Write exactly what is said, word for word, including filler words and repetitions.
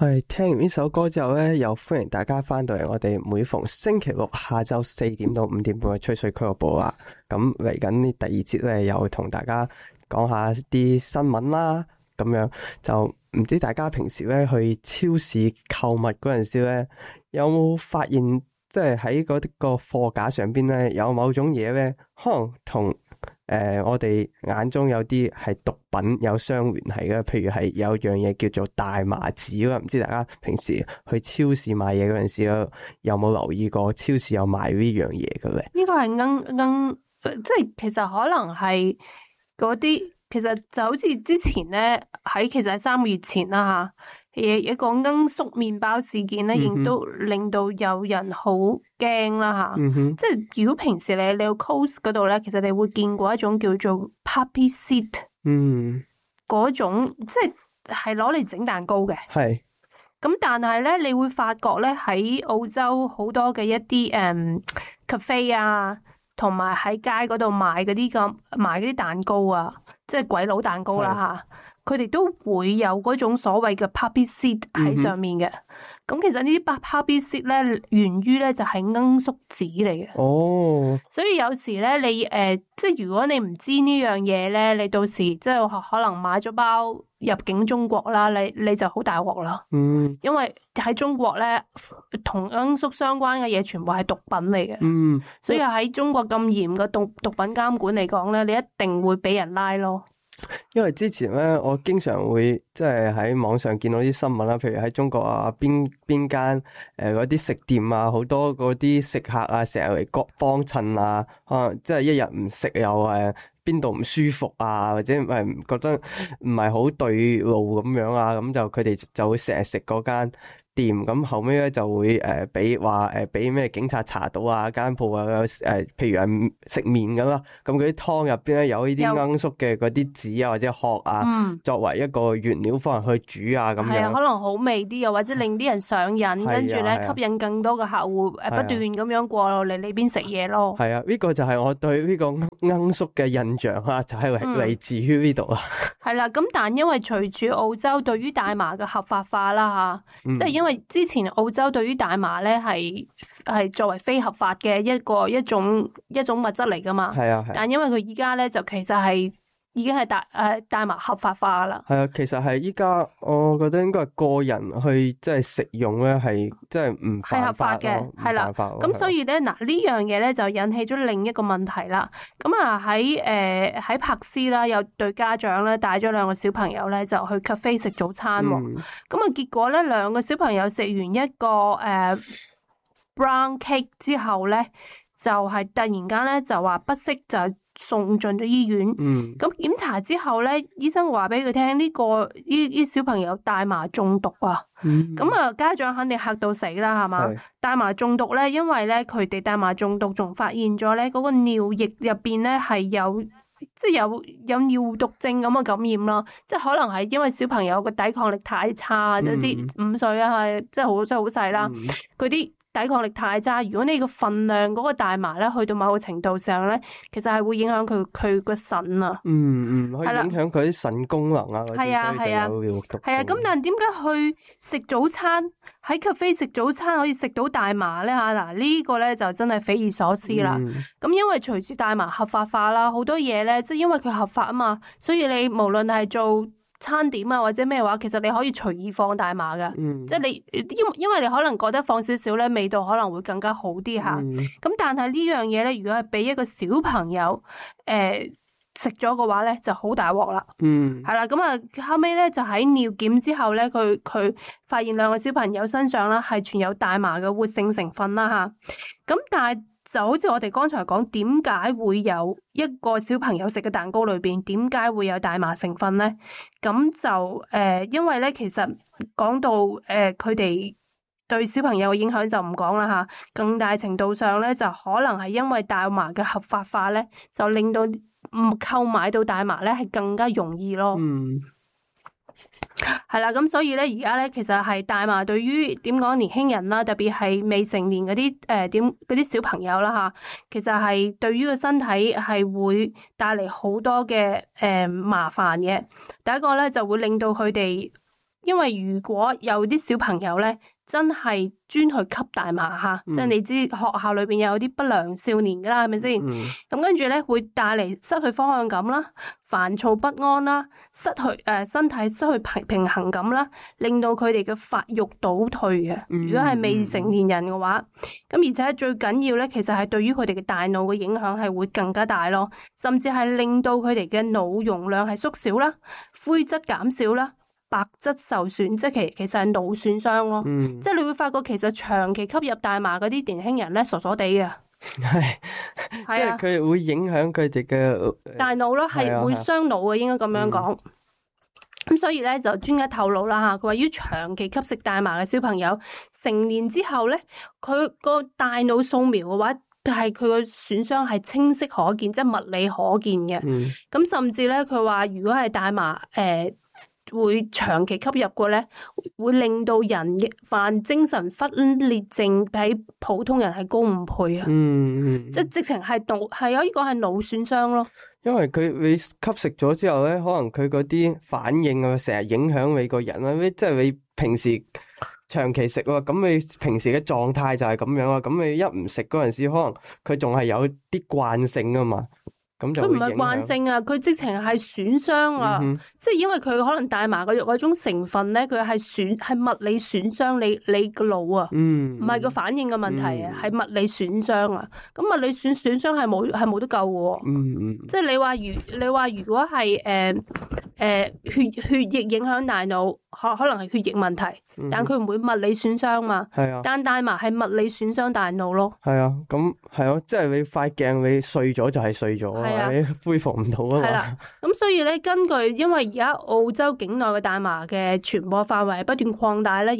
係聽完呢首歌之後咧，又歡迎大家翻到嚟我哋每逢星期六下晝四點到五點半嘅吹水俱樂部啦。咁嚟緊呢第二節咧，又同大家講下啲新聞啦。咁樣就唔知大家平時咧去超市購物嗰陣時咧，有冇發現即係喺嗰啲個貨架上邊咧，有某種嘢咧，可能同誒、呃、我哋眼中有啲係毒品有相聯繫嘅，譬如係有樣嘢叫做大麻籽啦。唔知大家平時去超市買嘢嗰陣時咧，有冇留意過超市有賣呢樣嘢嘅咧？ 呢個係罌罌，即係其實可能係嗰啲。其實就好似之前咧，喺其實係三個月前啦吓，誒一個罌粟麵包事件咧，亦、嗯、都令到有人好驚啦吓。嗯、即係如果平時你你去 Coles 嗰度咧，其實你會見過一種叫做 Poppy Seed，嗯，嗰種即係係攞嚟整蛋糕嘅。係。咁但係咧，你會發覺咧喺澳洲好多嘅一啲誒 cafe 啊，同埋喺街嗰度賣嗰啲咁賣嗰啲蛋糕啊。即係鬼佬蛋糕啦吓，佢哋都會有嗰種所謂嘅 poppy seed 喺上面嘅。咁、嗯、其實呢啲 poppy seed 咧，源於咧就係罌粟籽嚟嘅。哦，所以有時咧，你誒、呃，即係如果你唔知呢樣嘢咧，你到時即係可能買咗包入境中國啦，你你就好大鑊啦。嗯，因為喺中國咧，同罌粟相關嘅嘢全部係毒品嚟嘅。嗯，所以喺中國咁嚴嘅毒毒品監管嚟講咧，你一定會俾人拉咯。 因為之前咧，我經常會即係喺網上見到啲新聞啦，譬如喺中國啊，邊邊間誒嗰啲食店啊，好多嗰啲食客啊，成日嚟幫幫襯啊，可能即係一日唔食又誒邊度唔舒服啊，或者誒覺得唔係好對路咁樣啊，咁就佢哋就會成日食嗰間店，咁後尾咧就會誒俾話誒俾咩警察查到啊間鋪啊誒、呃，譬如係食麵咁啦，咁嗰啲湯入邊咧有呢啲罌粟嘅嗰啲籽啊或者殼啊，嗯、作為一個原料幫人去煮啊咁樣， 係啊，可能好味啲，又或者令啲人上癮，跟住咧吸引更多嘅客戶誒不斷咁樣過嚟呢邊食嘢咯。 係啊，呢、這個就係我對呢個罌粟嘅印象啊，就係嚟自於呢度啊。 係啦，咁但因為隨住澳洲對於大麻嘅合法化啦吓，即係因為之前澳洲對於大麻咧係係作為非合法嘅一個一種一種物質嚟噶嘛，係啊，但因為佢依家咧就其實係已經係大誒大麻合法化啦。 係啊，其實係依家我覺得應該係個人去即係食用咧係即係唔犯法嘅， 係啦。咁所以咧嗱呢樣嘢咧就引起咗另一個問題啦。咁啊喺誒喺柏斯啦，有對家長咧帶咗兩個小朋友咧就去 cafe 食早餐喎。咁啊、嗯、結果咧兩個小朋友食完一個誒、呃、brown cake 之後咧，就係、是、突然間咧就話不適就送進咗醫院。嗯，咁檢查之後咧，醫生話俾佢聽呢個呢呢小朋友大麻中毒啊。嗯，咁啊家長肯定嚇到死啦，係嘛？是大麻中毒咧，因為咧佢哋大麻中毒仲發現咗咧嗰個尿液入邊咧係有即係有有尿毒症咁嘅感染啦。即係可能係因為小朋友個抵抗力太差，一啲、嗯、五歲啊，係即係好即係好細啦，佢啲、嗯。抵抗力太差，如果你個份量嗰個大麻咧，去到某個程度上咧，其實係會影響佢佢個腎啊。嗯嗯，可以影響佢啲腎功能啊。係啊係啊，係啊。咁但係點解去食早餐喺 cafe 食早餐可以食到大麻咧嚇？嗱、這個、呢個咧就真係匪夷所思啦。咁、嗯、因為隨住大麻合法化啦，好多嘢咧，即係因為佢合法啊嘛，所以你無論係做餐點啊或者咩話，其實你可以隨意放大麻嘅，嗯、即係你因因為你可能覺得放少少咧，味道可能會更加好啲吓。咁、嗯、但係呢樣嘢咧，如果係俾一個小朋友誒食咗嘅話咧，就好大鑊啦。嗯，係啦，咁啊後尾咧就喺尿檢之後咧，佢佢發現兩個小朋友身上啦係存有大麻嘅活性成分啦吓。咁但係就好似我哋剛才講，點解會有一個小朋友食嘅蛋糕裏邊，點解會有大麻成分咧？咁就誒、呃，因為咧，其實講到誒，佢、呃、哋對小朋友嘅影響就唔講啦吓，更大程度上咧，就可能係因為大麻嘅合法化咧，就令到唔購買到大麻咧係更加容易咯。嗯。係啦，咁所以咧，而家咧，其實係大麻對於點講年輕人啦，特別係未成年嗰啲誒點嗰啲小朋友啦吓，其實係對於個身體係會帶嚟好多嘅誒、呃、麻煩嘅。第一個咧就會令到佢哋因為如果有啲小朋友咧，真係專去吸大麻吓， 嗯、 即係你知學校裏邊有啲不良少年噶啦，係咪先？咁、 嗯、 跟住咧會帶嚟失去方向感啦、煩躁不安啦、失去誒、呃、身體失去平平衡感啦，令到佢哋嘅發育倒退嘅。 嗯、 如果係未成年人嘅話，咁、嗯、而且最緊要咧，其實係對於佢哋嘅大腦嘅影響係會更加大咯，甚至係令到佢哋嘅腦容量係縮小啦、灰質減少啦。白質受損，即係其其實係腦損傷咯。 嗯、 即係你會發覺其實長期吸入大麻嗰啲年輕人咧，傻傻地嘅。 係，即係佢會影響佢哋嘅大腦咯，係會傷腦嘅，應該咁樣講。咁、嗯、所以咧就專家透露啦吓，佢話要長期吸食大麻嘅小朋友，成年之後咧，佢個大腦掃描嘅話，係佢個損傷係清晰可見，即係物理可見嘅。咁、嗯、甚至咧，佢話如果係大麻誒。呃會長期吸入過咧，會令到人患精神分裂症比普通人係高五倍啊！ 嗯， 即係直情係腦係有呢個係腦損傷咯。 因為佢你吸食咗之後咧，可能佢嗰啲反應啊，成日影響你個人啊，即係你平時長期食喎，咁你平時嘅狀態就係咁樣啊，咁你一唔食嗰陣時，可能佢仲係有啲慣性啊嘛。佢唔係慣性啊，佢直情係損傷啊！嗯、即係因為佢可能大麻嘅嗰種成分咧，佢係損係物理損傷你你個腦啊，唔係個反應嘅問題啊，係、嗯、物理損傷啊。咁物理損損傷係冇係冇得救嘅、啊。嗯嗯。即係你話如你話如果係誒誒血血液影響大腦，可可能係血液問題，嗯、但佢唔會物理損傷嘛。係啊。但大麻係物理損傷大腦咯。係啊， 咁係咯，即係你塊鏡你碎咗就係碎咗。你恢復唔到啊嘛，係啦， 咁所以咧，根據因為而家澳洲境內嘅大麻嘅傳播範圍不斷擴大咧。